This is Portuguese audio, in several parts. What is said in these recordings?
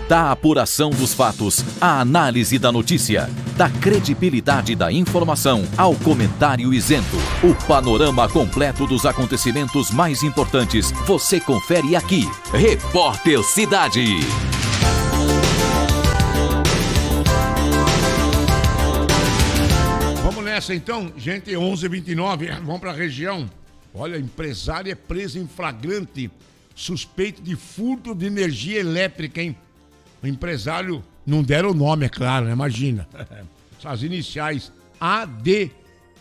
Da apuração dos fatos, à análise da notícia, da credibilidade da informação ao comentário isento. O panorama completo dos acontecimentos mais importantes você confere aqui. Repórter Cidade. Vamos nessa então, gente, 11h29, vamos para a região. Olha, empresário é preso em flagrante, suspeito de furto de energia elétrica, hein? O empresário, não deram o nome, é claro, né? Imagina. As iniciais ADGJ.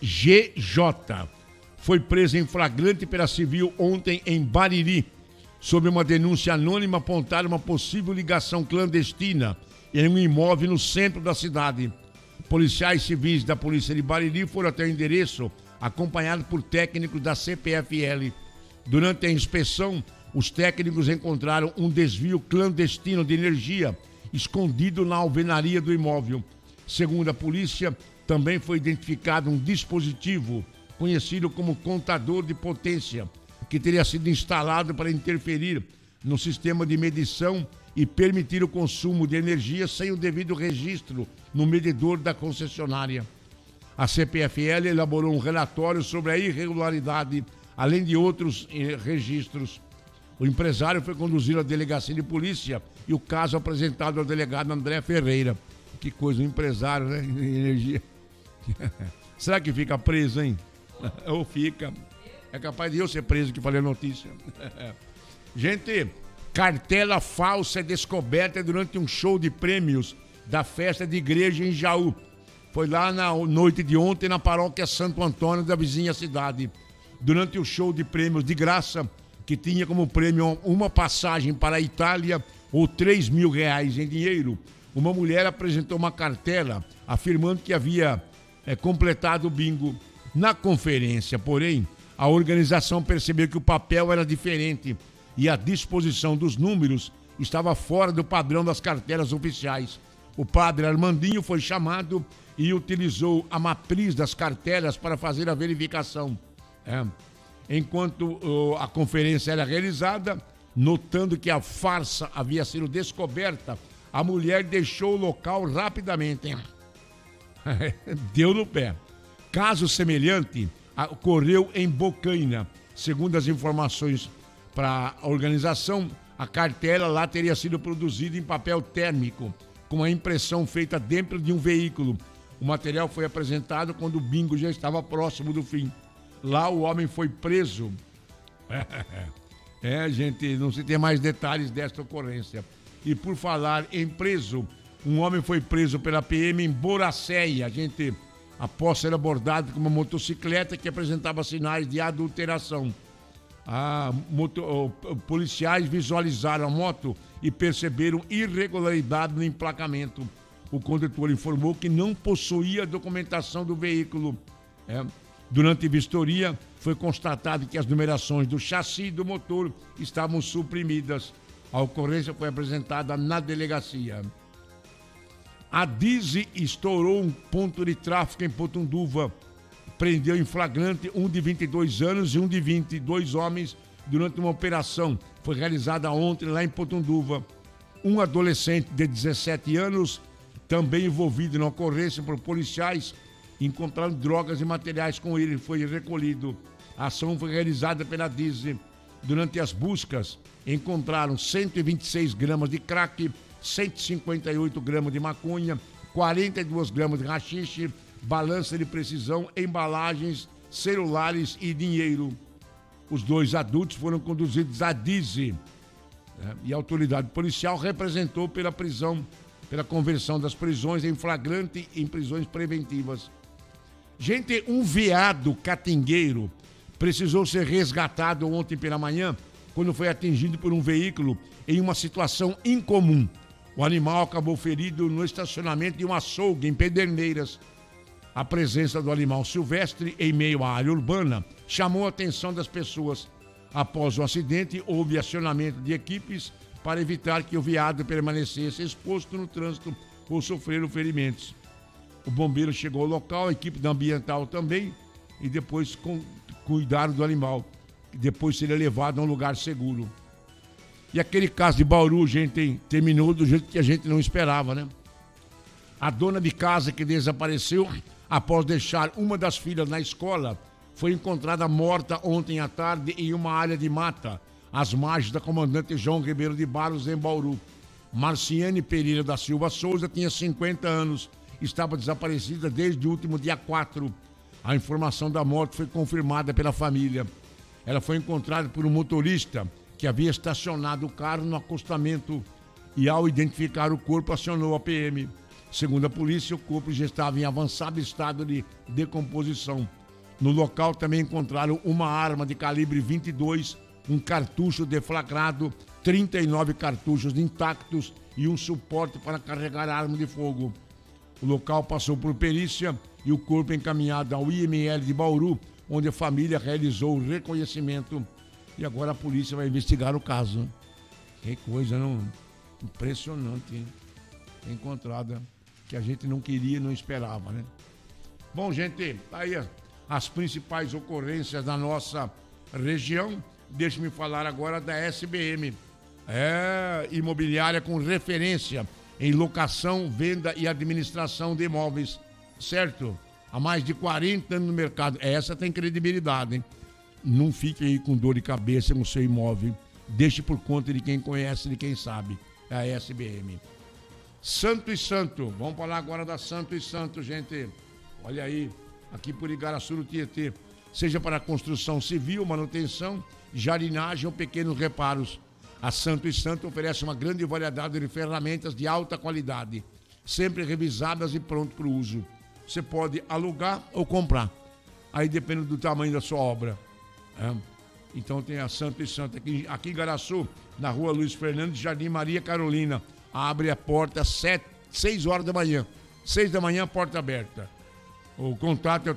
Foi preso em flagrante pela Civil ontem em Bariri. Sob uma denúncia anônima, apontaram uma possível ligação clandestina em um imóvel no centro da cidade. Policiais civis da Polícia de Bariri foram até o endereço, acompanhados por técnicos da CPFL. Durante a inspeção, os técnicos encontraram um desvio clandestino de energia escondido na alvenaria do imóvel. Segundo a polícia, também foi identificado um dispositivo conhecido como contador de potência, que teria sido instalado para interferir no sistema de medição e permitir o consumo de energia sem o devido registro no medidor da concessionária. A CPFL elaborou um relatório sobre a irregularidade, além de outros registros. O empresário foi conduzido à delegacia de polícia e o caso apresentado ao delegado André Ferreira. Que coisa, um empresário, né? Energia. Será que fica preso, hein? Ou fica? É capaz de eu ser preso que falei a notícia. Gente, cartela falsa é descoberta durante um show de prêmios da festa de igreja em Jaú. Foi lá na noite de ontem na paróquia Santo Antônio da vizinha cidade. Durante o show de prêmios de graça, que tinha como prêmio uma passagem para a Itália ou R$3.000 em dinheiro, uma mulher apresentou uma cartela afirmando que havia completado o bingo. Na conferência, porém, a organização percebeu que o papel era diferente e a disposição dos números estava fora do padrão das cartelas oficiais. O padre Armandinho foi chamado e utilizou a matriz das cartelas para fazer a verificação. Enquanto a conferência era realizada, notando que a farsa havia sido descoberta, a mulher deixou o local rapidamente. Deu no pé. Caso semelhante ocorreu em Bocaina. Segundo as informações para a organização, a cartela lá teria sido produzida em papel térmico, com a impressão feita dentro de um veículo. O material foi apresentado quando o bingo já estava próximo do fim. Lá o homem foi preso. Gente, não se tem mais detalhes desta ocorrência. E por falar em preso, um homem foi preso pela PM em Boracéia. Após ser abordado com uma motocicleta que apresentava sinais de adulteração. Policiais visualizaram a moto e perceberam irregularidade no emplacamento. O condutor informou que não possuía documentação do veículo. Durante a vistoria, foi constatado que as numerações do chassi e do motor estavam suprimidas. A ocorrência foi apresentada na delegacia. A Dizzy estourou um ponto de tráfico em Potunduva. Prendeu em flagrante um de 22 anos e um de 22 homens durante uma operação. Foi realizada ontem lá em Potunduva. Um adolescente de 17 anos, também envolvido na ocorrência por policiais, encontraram drogas e materiais com ele, foi recolhido. A ação foi realizada pela Dizzy. Durante as buscas, encontraram 126 gramas de crack, 158 gramas de maconha, 42 gramas de haxixe, balança de precisão, embalagens, celulares e dinheiro. Os dois adultos foram conduzidos à Dizzy. E a autoridade policial representou pela conversão das prisões em flagrante em prisões preventivas. Gente, um veado catingueiro precisou ser resgatado ontem pela manhã quando foi atingido por um veículo em uma situação incomum. O animal acabou ferido no estacionamento de um açougue em Pederneiras. A presença do animal silvestre em meio à área urbana chamou a atenção das pessoas. Após o acidente, houve acionamento de equipes para evitar que o veado permanecesse exposto no trânsito ou sofrer ferimentos. O bombeiro chegou ao local, a equipe da ambiental também, e depois cuidaram do animal. Depois seria levado a um lugar seguro. E aquele caso de Bauru, gente, terminou do jeito que a gente não esperava, né? A dona de casa que desapareceu após deixar uma das filhas na escola foi encontrada morta ontem à tarde em uma área de mata, às margens da Comandante João Ribeiro de Barros, em Bauru. Marciane Pereira da Silva Souza tinha 50 anos, estava desaparecida desde o último dia 4. A informação da morte foi confirmada pela família. Ela foi encontrada por um motorista que havia estacionado o carro no acostamento e, ao identificar o corpo, acionou a PM. Segundo a polícia, o corpo já estava em avançado estado de decomposição. No local também encontraram uma arma de calibre 22, um cartucho deflagrado, 39 cartuchos intactos e um suporte para carregar a arma de fogo. O local passou por perícia e o corpo encaminhado ao IML de Bauru, onde a família realizou o reconhecimento. E agora a polícia vai investigar o caso. Que coisa, não? Impressionante, hein? Encontrada, que a gente não queria e não esperava, né? Bom, gente, aí as principais ocorrências da nossa região. Deixe-me falar agora da SBM. Imobiliária com referência em locação, venda e administração de imóveis, certo? Há mais de 40 anos no mercado. Essa tem credibilidade, hein? Não fique aí com dor de cabeça no seu imóvel. Deixe por conta de quem conhece, de quem sabe. É a SBM. Santo e Santo. Vamos falar agora da Santo e Santo, gente. Olha aí, aqui por Igaraçu, no Tietê. Seja para construção civil, manutenção, jardinagem ou pequenos reparos. A Santo e Santo oferece uma grande variedade de ferramentas de alta qualidade, sempre revisadas e pronto para o uso. Você pode alugar ou comprar. Aí depende do tamanho da sua obra. Então tem a Santo e Santo aqui em Igaraçu, na rua Luiz Fernandes, Jardim Maria Carolina. Abre a porta às 6 horas da manhã. 6 da manhã, porta aberta. O contato é o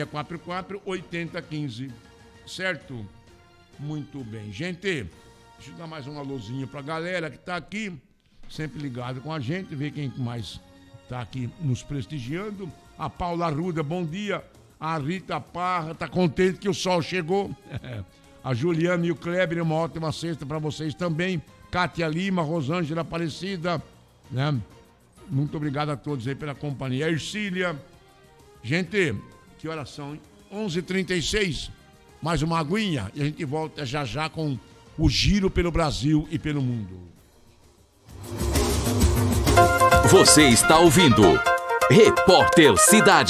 3644-8015. Certo? Muito bem. Gente, deixa eu dar mais um alôzinho pra galera que tá aqui, sempre ligado com a gente, ver quem mais tá aqui nos prestigiando. A Paula Arruda, bom dia. A Rita Parra, tá contente que o sol chegou. A Juliana e o Kleber, uma ótima sexta para vocês também. Cátia Lima, Rosângela Aparecida, né? Muito obrigado a todos aí pela companhia. Ercília. Gente, que horas são, hein? 11h36, mais uma aguinha e a gente volta já já com o giro pelo Brasil e pelo mundo. Você está ouvindo Repórter Cidade.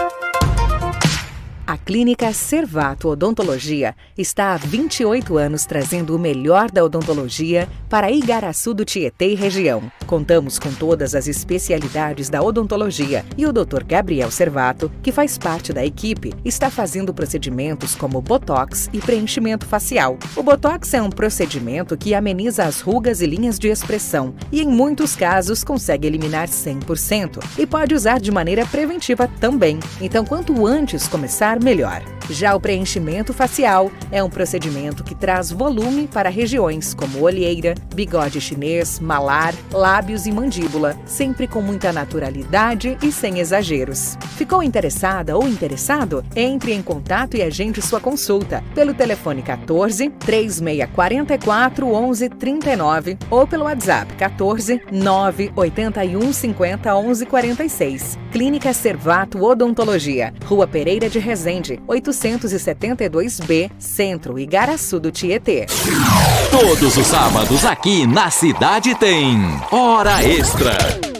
A Clínica Servato Odontologia está há 28 anos trazendo o melhor da odontologia para Igaraçu do Tietê e região. Contamos com todas as especialidades da odontologia e o Dr. Gabriel Servato, que faz parte da equipe, está fazendo procedimentos como botox e preenchimento facial. O botox é um procedimento que ameniza as rugas e linhas de expressão e, em muitos casos, consegue eliminar 100% e pode usar de maneira preventiva também. Então, quanto antes começar, melhor. Já o preenchimento facial é um procedimento que traz volume para regiões como olheira, bigode chinês, malar, lábios e mandíbula, sempre com muita naturalidade e sem exageros. Ficou interessada ou interessado? Entre em contato e agende sua consulta pelo telefone 14 3644 1139 ou pelo WhatsApp 14 981 50 11 46. Clínica Servato Odontologia, Rua Pereira de Resende, 872B, Centro, Igaraçu do Tietê. Todos os sábados aqui na Cidade tem Hora Extra.